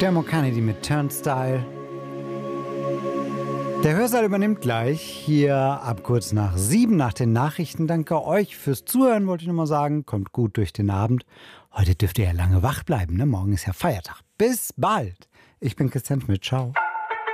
Dermot Kennedy mit Turnstile. Der Hörsaal übernimmt gleich hier ab kurz nach 7 nach den Nachrichten. Danke euch fürs Zuhören, wollte ich nochmal sagen. Kommt gut durch den Abend. Heute dürft ihr ja lange wach bleiben, ne? Morgen ist ja Feiertag. Bis bald. Ich bin Christian Schmidt. Ciao.